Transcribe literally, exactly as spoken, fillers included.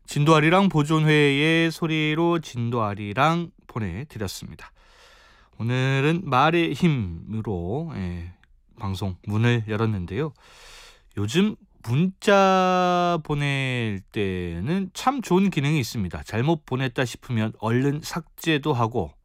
진도아리랑 보존회의 소리로 진도아리랑 보내드렸습니다. 오늘은 말의 힘으로 예, 방송 문을 열었는데요. 요즘 문자 보낼 때는 참 좋은 기능이 있습니다. 잘못 보냈다 싶으면 얼른 삭제도 하고